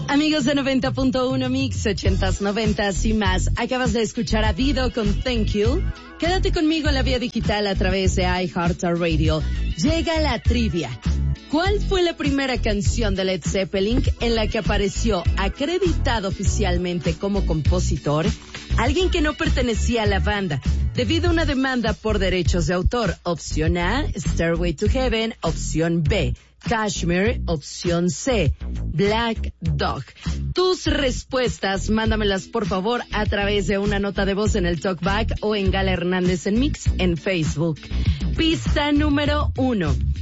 Amigos de 90.1 Mix, 80s, 90s y más. Acabas de escuchar a Dido con Thank You. Quédate conmigo en la vía digital a través de iHeartRadio. Llega la trivia. ¿Cuál fue la primera canción de Led Zeppelin en la que apareció acreditado oficialmente como compositor alguien que no pertenecía a la banda debido a una demanda por derechos de autor? Opción A, Stairway to Heaven. Opción B, Kashmir. Opción C, Black Dog. Tus respuestas, mándamelas por favor a través de una nota de voz en el Talkback o en Gala Hernández en Mix en Facebook. Pista número 1.